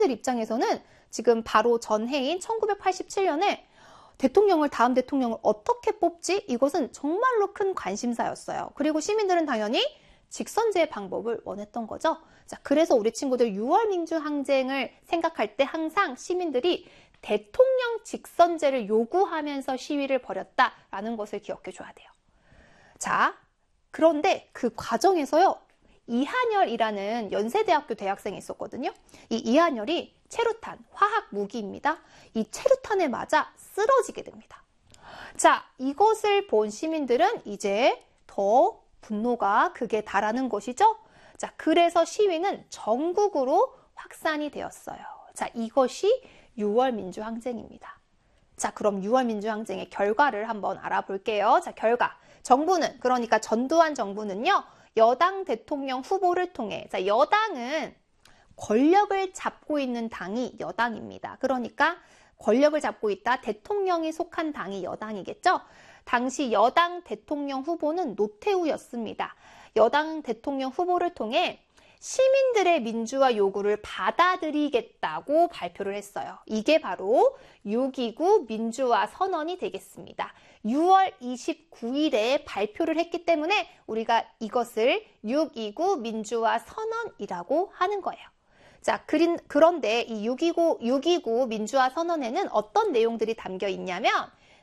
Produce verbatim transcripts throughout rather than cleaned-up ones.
시민들 입장에서는 지금 바로 전해인 천구백팔십칠 년에 대통령을 다음 대통령을 어떻게 뽑지? 이것은 정말로 큰 관심사였어요. 그리고 시민들은 당연히 직선제의 방법을 원했던 거죠. 자, 그래서 우리 친구들 유월 민주항쟁을 생각할 때 항상 시민들이 대통령 직선제를 요구하면서 시위를 벌였다라는 것을 기억해 줘야 돼요. 자, 그런데 그 과정에서요, 이한열이라는 연세대학교 대학생이 있었거든요. 이 이한열이 체루탄, 화학 무기입니다. 이 체루탄에 맞아 쓰러지게 됩니다. 자, 이것을 본 시민들은 이제 더 분노가 극에 달하는 것이죠. 자, 그래서 시위는 전국으로 확산이 되었어요. 자, 이것이 유월 민주항쟁입니다. 자, 그럼 유월 민주항쟁의 결과를 한번 알아볼게요. 자, 결과. 정부는, 그러니까 전두환 정부는요, 여당 대통령 후보를 통해, 자, 여당은 권력을 잡고 있는 당이 여당입니다. 그러니까 권력을 잡고 있다, 대통령이 속한 당이 여당이겠죠? 당시 여당 대통령 후보는 노태우였습니다. 여당 대통령 후보를 통해 시민들의 민주화 요구를 받아들이겠다고 발표를 했어요. 이게 바로 육이구 민주화 선언이 되겠습니다. 유월 이십구일에 발표를 했기 때문에 우리가 이것을 육이구 민주화 선언이라고 하는 거예요. 자, 그런데 이 육이구, 육이구 민주화 선언에는 어떤 내용들이 담겨 있냐면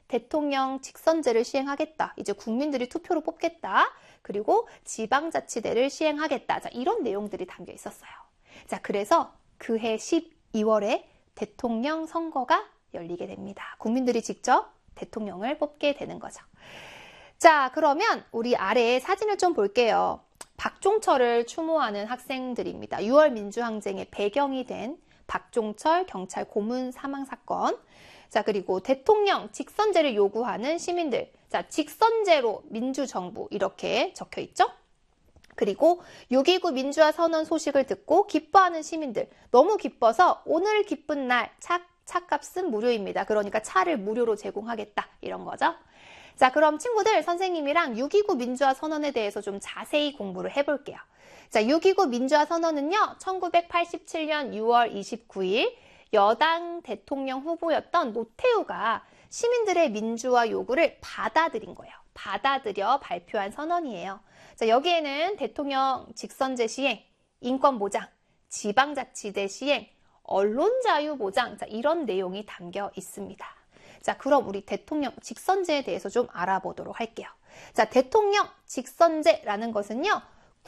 대통령 직선제를 시행하겠다. 이제 국민들이 투표로 뽑겠다. 그리고 지방자치제를 시행하겠다. 자, 이런 내용들이 담겨 있었어요. 자, 그래서 그해 십이월에 대통령 선거가 열리게 됩니다. 국민들이 직접 대통령을 뽑게 되는 거죠. 자, 그러면 우리 아래에 사진을 좀 볼게요. 박종철을 추모하는 학생들입니다. 유월 민주항쟁의 배경이 된 박종철 경찰 고문 사망 사건. 자, 그리고 대통령 직선제를 요구하는 시민들. 자, 직선제로 민주정부 이렇게 적혀 있죠? 그리고 육이구 민주화 선언 소식을 듣고 기뻐하는 시민들. 너무 기뻐서 오늘 기쁜 날 차, 차값은 무료입니다. 그러니까 차를 무료로 제공하겠다. 이런 거죠. 자, 그럼 친구들 선생님이랑 육이구 민주화 선언에 대해서 좀 자세히 공부를 해볼게요. 자, 육이구 민주화 선언은요, 천구백팔십칠 년 유월 이십구일 여당 대통령 후보였던 노태우가 시민들의 민주화 요구를 받아들인 거예요. 받아들여 발표한 선언이에요. 자, 여기에는 대통령 직선제 시행, 인권 보장, 지방자치제 시행, 언론 자유 보장, 자, 이런 내용이 담겨 있습니다. 자, 그럼 우리 대통령 직선제에 대해서 좀 알아보도록 할게요. 자, 대통령 직선제라는 것은요,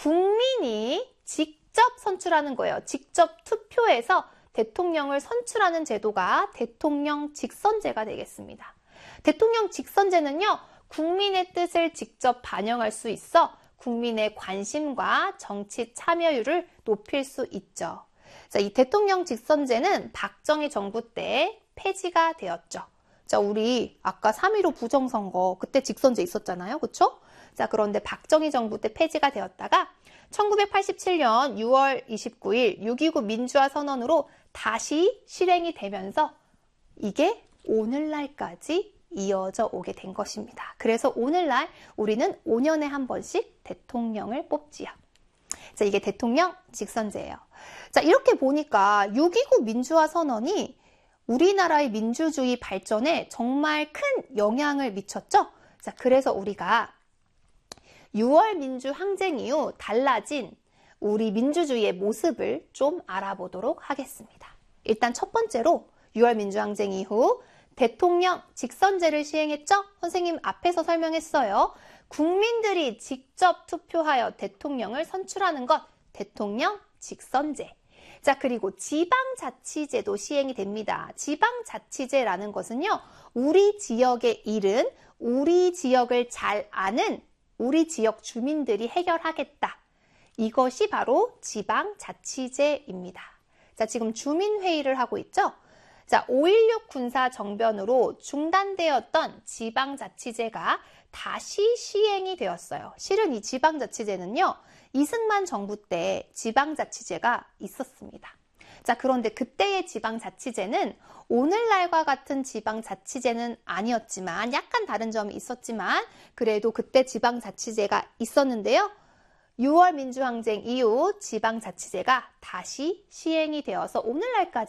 국민이 직접 선출하는 거예요. 직접 투표해서 대통령을 선출하는 제도가 대통령 직선제가 되겠습니다. 대통령 직선제는요, 국민의 뜻을 직접 반영할 수 있어 국민의 관심과 정치 참여율을 높일 수 있죠. 자, 이 대통령 직선제는 박정희 정부 때 폐지가 되었죠. 자, 우리 아까 삼일오 부정선거 그때 직선제 있었잖아요. 그쵸? 자, 그런데 박정희 정부 때 폐지가 되었다가 천구백팔십칠 년 유월 이십구일 육이구 민주화 선언으로 다시 실행이 되면서 이게 오늘날까지 이어져 오게 된 것입니다. 그래서 오늘날 우리는 오 년에 한 번씩 대통령을 뽑지요. 자, 이게 대통령 직선제예요. 자, 이렇게 보니까 육이구 민주화 선언이 우리나라의 민주주의 발전에 정말 큰 영향을 미쳤죠. 자, 그래서 우리가 유월 민주항쟁 이후 달라진 우리 민주주의의 모습을 좀 알아보도록 하겠습니다. 일단 첫 번째로 유월 민주항쟁 이후 대통령 직선제를 시행했죠? 선생님 앞에서 설명했어요. 국민들이 직접 투표하여 대통령을 선출하는 것, 대통령 직선제. 자, 그리고 지방자치제도 시행이 됩니다. 지방자치제라는 것은요, 우리 지역의 일은 우리 지역을 잘 아는 우리 지역 주민들이 해결하겠다. 이것이 바로 지방자치제입니다. 자, 지금 주민회의를 하고 있죠? 자, 오일육 군사정변으로 중단되었던 지방자치제가 다시 시행이 되었어요. 실은 이 지방자치제는요, 이승만 정부 때 지방자치제가 있었습니다. 자, 그런데 그때의 지방자치제는 오늘날과 같은 지방자치제는 아니었지만 약간 다른 점이 있었지만 그래도 그때 지방자치제가 있었는데요. 유월 민주항쟁 이후 지방자치제가 다시 시행이 되어서 오늘날까지